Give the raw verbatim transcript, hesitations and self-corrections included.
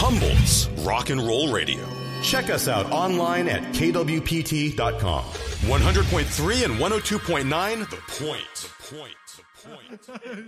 Humble's Rock and Roll Radio. Check us out online at K W P T dot com. one hundred point three and one oh two point nine, The Point. The Point. The Point.